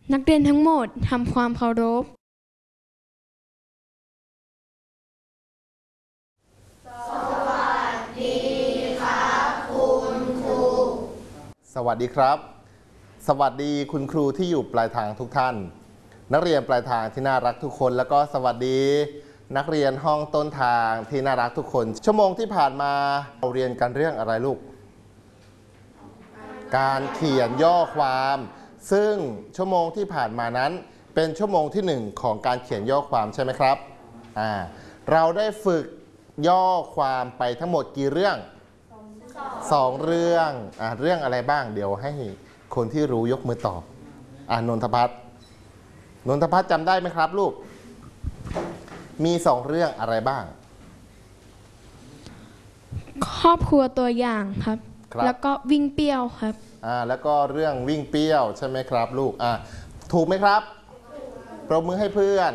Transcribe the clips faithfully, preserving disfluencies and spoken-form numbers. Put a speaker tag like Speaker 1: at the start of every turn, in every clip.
Speaker 1: นักเรียนทั้งหมดทำความเคารพ
Speaker 2: สวัสดีครับสวัสดีคุณครูที่อยู่ปลายทางทุกท่านนักเรียนปลายทางที่น่ารักทุกคนแล้วก็สวัสดีนักเรียนห้องต้นทางที่น่ารักทุกคนชั่วโมงที่ผ่านมาเราเรียนกันเรื่องอะไรลูกการเขียนย่อความซึ่งชั่วโมงที่ผ่านมานั้นเป็นชั่วโมงที่หนึ่งของการเขียนย่อความใช่ไหมครับอ่าเราได้ฝึกย่อความไปทั้งหมดกี่เรื่องสองเรื่องอ่าเรื่องอะไรบ้างเดี๋ยวให้คนที่รู้ยกมือตอบอ่านนทพัฒน์นนทพัฒน์จำได้ไหมครับลูกมีสองเรื่องอะไรบ้าง
Speaker 1: ครอบครัวตัวอย่างครับแล้วก็วิ่งเปรี้ยวครับ
Speaker 2: อ่าแล้วก็เรื่องวิ่งเปรี้ยวใช่ไหมครับลูกอ่าถูกไหมครับปรบมือให้เพื่อน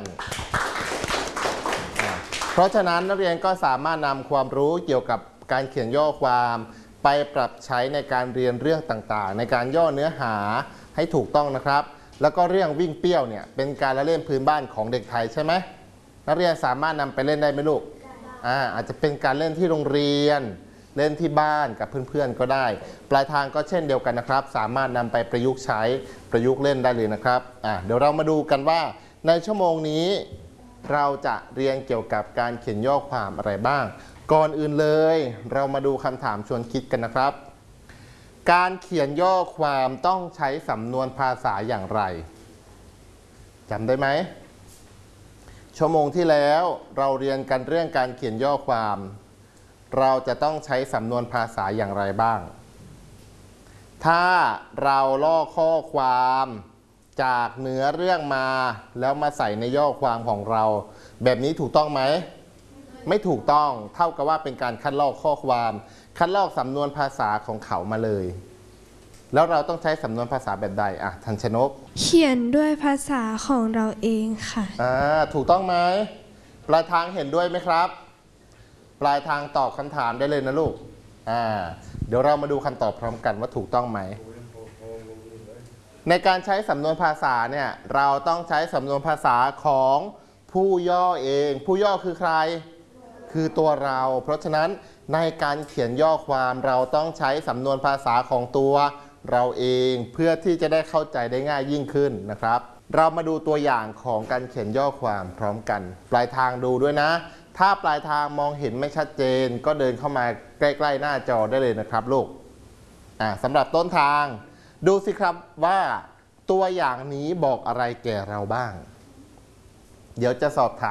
Speaker 2: เพราะฉะนั้นนักเรียนก็สามารถนำความรู้เกี่ยวกับการเขียนย่อความไปปรับใช้ในการเรียนเรื่องต่างๆในการย่อเนื้อหาให้ถูกต้องนะครับแล้วก็เรื่องวิ่งเปรี้ยวเนี่ยเป็นการละเล่นพื้นบ้านของเด็กไทยใช่ไหมนักเรียนสามารถนำไปเล่นได้ไหมลูกอ่าอาจจะเป็นการเล่นที่โรงเรียนเล่นที่บ้านกับเพื่อนๆก็ได้ปลายทางก็เช่นเดียวกันนะครับสามารถนำไปประยุกต์ใช้ประยุกต์เล่นได้เลยนะครับอ่าเดี๋ยวเรามาดูกันว่าในชั่วโมงนี้เราจะเรียนเกี่ยวกับการเขียนย่อความอะไรบ้างก่อนอื่นเลยเรามาดูคำถามชวนคิดกันนะครับการเขียนย่อความต้องใช้สำนวนภาษาอย่างไรจำได้ไหมชั่วโมงที่แล้วเราเรียนกันเรื่องการเขียนย่อความเราจะต้องใช้สำนวนภาษาอย่างไรบ้างถ้าเราลอกข้อความจากเนื้อเรื่องมาแล้วมาใส่ในย่อความของเราแบบนี้ถูกต้องไหมไม่ถูกต้องเท่ากับว่าเป็นการคัดลอกข้อความคัดลอกสำนวนภาษาของเขามาเลยแล้วเราต้องใช้สำนวนภาษาแบบใดอ่ะทันชนก
Speaker 3: เขียนด้วยภาษาของเราเองค่ะ
Speaker 2: อ่าถูกต้องไหมปลายทางเห็นด้วยไหมครับปลายทางตอบคำถามได้เลยนะลูกอ่าเดี๋ยวเรามาดูคำตอบพร้อมกันว่าถูกต้องไหมในการใช้สำนวนภาษาเนี่ยเราต้องใช้สำนวนภาษาของผู้ย่อเองผู้ย่อคือใครคือตัวเราเพราะฉะนั้นในการเขียนย่อความเราต้องใช้สำนวนภาษาของตัวเราเองเพื่อที่จะได้เข้าใจได้ง่ายยิ่งขึ้นนะครับเรามาดูตัวอย่างของการเขียนย่อความพร้อมกันปลายทางดูด้วยนะถ้าปลายทางมองเห็นไม่ชัดเจนก็เดินเข้ามาใกล้ๆหน้าจอได้เลยนะครับลูกอ่าสำหรับต้นทางดูสิครับว่าตัวอย่างนี้บอกอะไรแก่เราบ้างเดี๋ยวจะสอบถาม